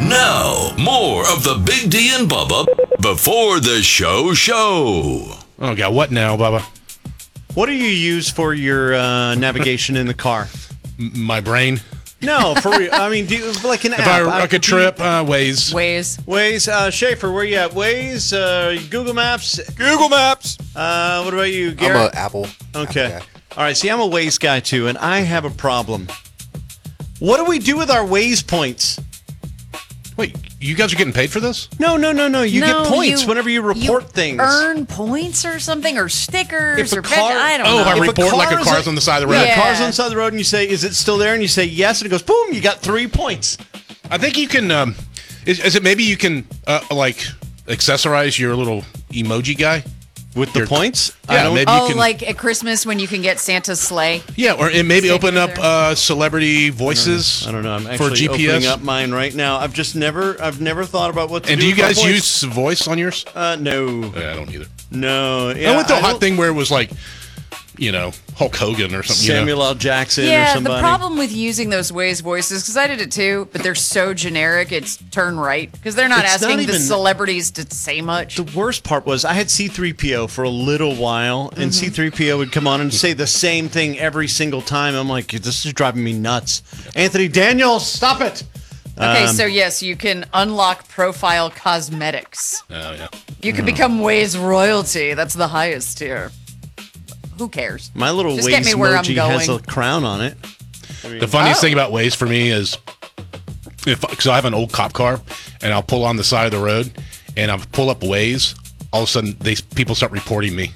Now, more of the Big D and Bubba before the show. Oh, God, what now, Bubba? What do you use for your navigation in the car? My brain. No, for real. I mean, do you, like an app? If I like a trip, Waze. Waze. Schaefer, where you at? Waze, Google Maps? Google Maps. What about you, Garrett? I'm an Apple. Okay. Apple guy. All right, see, I'm a Waze guy, too, and I have a problem. What do we do with our Waze points? Wait, you guys are getting paid for this? No. You get points whenever you report things. Earn points or something, or stickers, If a or car- I don't Oh, know. if I If a report like car a is car's a- on the side of the road. Yeah, Yeah. car's on the side of the road, and you say, is it still there? And you say yes, and it goes, boom, you got 3 points. I think you can, is it maybe you can, like, accessorize your little emoji guy? With the points? Yeah, maybe you Oh, can. like at Christmas when you can get Santa's sleigh. Yeah, or it maybe Stick open with up celebrity voices. I don't know. I'm for actually GPS. opening up mine right now. I've never thought about what to And do do you with my guys points. use voice on yours? No. I don't either. No. Yeah, I went to a hot don't- thing where it was like, Hulk Hogan or something. Samuel L. Jackson or Yeah, somebody. the problem with using those Waze voices, because I did it too, but they're so generic, it's turn right. Because they're not It's not asking the even- celebrities to say much. The worst part was I had C-3PO for a little while, and C-3PO would come on and say the same thing every single time. I'm like, this is driving me nuts. Anthony Daniels, stop it. Okay, so yes, you can unlock profile cosmetics. Oh, yeah. You can become Waze royalty. That's the highest tier. Who cares? My little Just get Waze me where I'm emoji has a going. crown on it. The funniest thing about Waze for me is because I have an old cop car and I'll pull on the side of the road and I'll pull up Waze. All of a sudden, people start reporting me.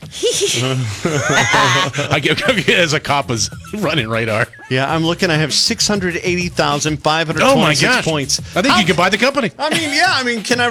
I get as a cop is running radar. Yeah, I'm looking. I have 680,526 Oh my gosh! points. I think you can buy the company. I mean, can I